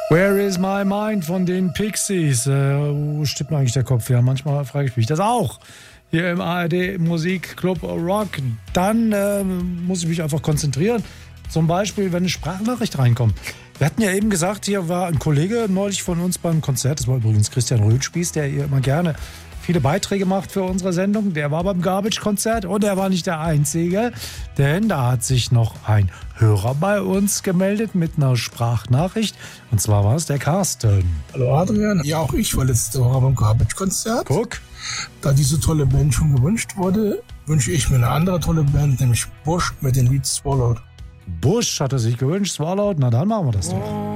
Where is my mind von den Pixies? Wo steht mir eigentlich der Kopf? Ja, manchmal frage ich mich das auch. Hier im ARD Musikclub Rock. Dann muss ich mich einfach konzentrieren. Zum Beispiel, wenn eine Sprachnachricht reinkommt. Wir hatten ja eben gesagt, hier war ein Kollege neulich von uns beim Konzert. Das war übrigens Christian Rötspieß, der hier immer gerne viele Beiträge macht für unsere Sendung. Der war beim Garbage-Konzert und er war nicht der Einzige, denn da hat sich noch ein Hörer bei uns gemeldet mit einer Sprachnachricht. Und zwar war es der Carsten. Hallo Adrian, ja auch ich war letzte Woche beim Garbage-Konzert. Guck. Da diese tolle Band schon gewünscht wurde, wünsche ich mir eine andere tolle Band, nämlich Bush mit dem Lied Swallowed. Bush hat er sich gewünscht, Swallowed. Na dann machen wir das doch.